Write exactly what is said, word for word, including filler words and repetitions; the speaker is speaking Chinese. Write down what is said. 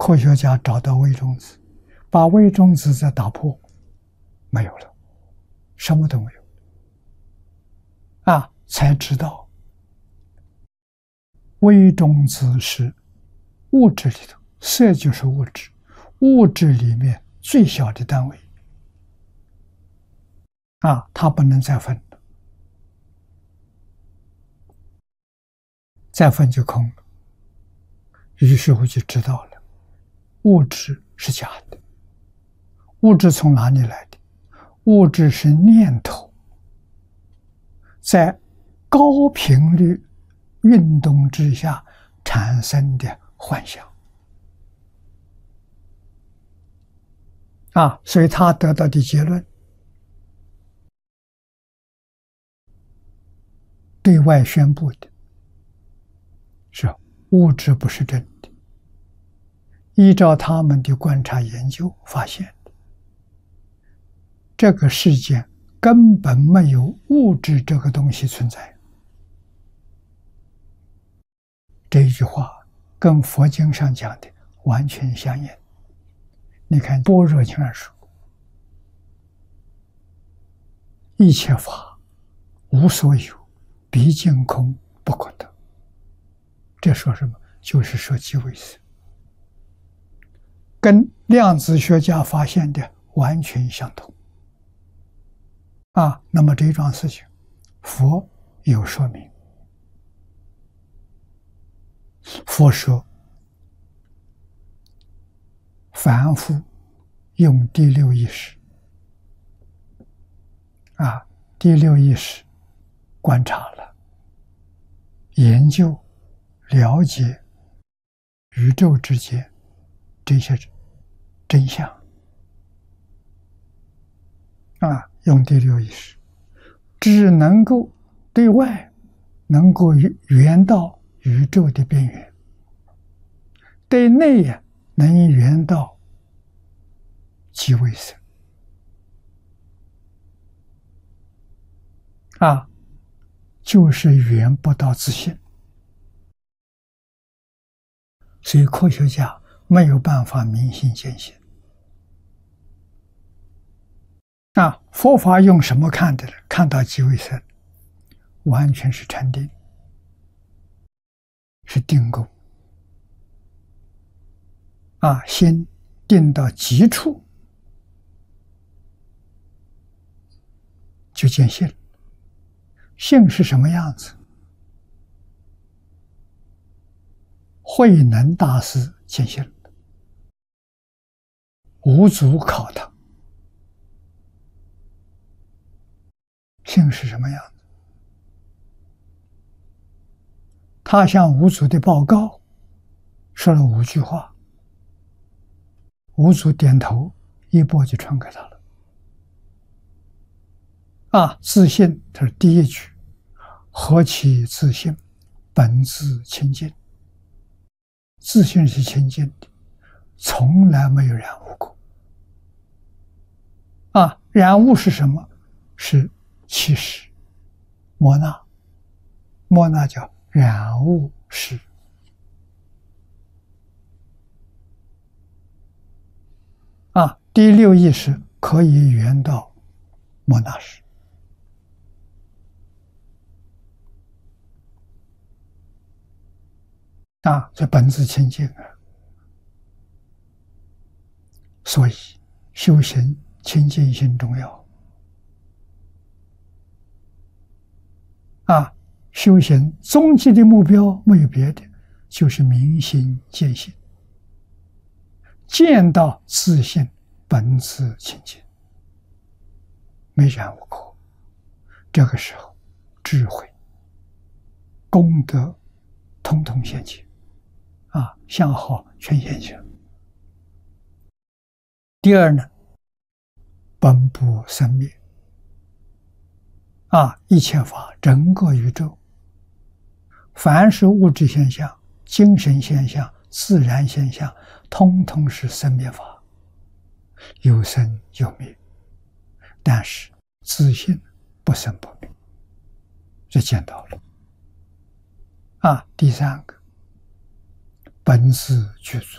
科学家找到微中子，把微中子再打破，没有了，什么都没有。啊，才知道微中子是物质里头，色就是物质，物质里面最小的单位。啊，它不能再分了，再分就空了。于是乎就知道了，物质是假的。物质从哪里来的？物质是念头在高频率运动之下产生的幻想。啊，所以他得到的结论，对外宣布的是物质不是真的。依照他们的观察研究发现，这个世界根本没有物质这个东西存在。这一句话跟佛经上讲的完全相应。你看《般若经上说，一切法无所有，毕竟空不可得。这说什么？就是说即为色，跟量子学家发现的完全相同。啊，那么这一桩事情，佛有说明。佛说，凡夫用第六意识，啊，第六意识观察了、研究、了解宇宙之间这些真相，啊，用第六意识，只能够对外能够圆到宇宙的边缘，对内呀能圆到即为色。啊，就是圆不到自性。所以科学家没有办法明心见性。啊，佛法用什么看的呢？看到即为色，完全是禅定，是定功。啊，心定到极处，就见性。性是什么样子？慧能大师见性，无足考他。性是什么样子？他向五祖的报告说了五句话，五祖点头，一钵就传给他了。啊，自信，这是第一句，何其自信，本自清净。自信是清净的，从来没有染污过。啊，染污是什么？是气识、摩那。摩那叫染污识。啊，第六意识可以圆到摩那识。啊，这本自清净啊，所以修行清净心重要。啊，修行终极的目标没有别的，就是明心见性，见到自性本自清净，没染无垢。这个时候，智慧、功德统统现前。啊，相好全现前。第二呢，本不生灭。啊，一切法，整个宇宙，凡是物质现象、精神现象、自然现象，通通是生灭法，有生有灭。但是自性不生不灭，这见到了。啊，第三个，本自具足。